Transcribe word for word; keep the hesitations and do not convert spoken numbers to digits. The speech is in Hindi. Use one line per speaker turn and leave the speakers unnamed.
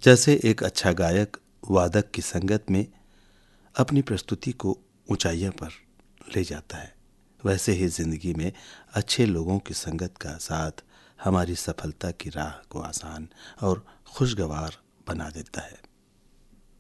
जैसे एक अच्छा गायक वादक की संगत में अपनी प्रस्तुति को ऊंचाइयों पर ले जाता है, वैसे ही ज़िंदगी में अच्छे लोगों की संगत का साथ हमारी सफलता की राह को आसान और खुशगवार बना देता है।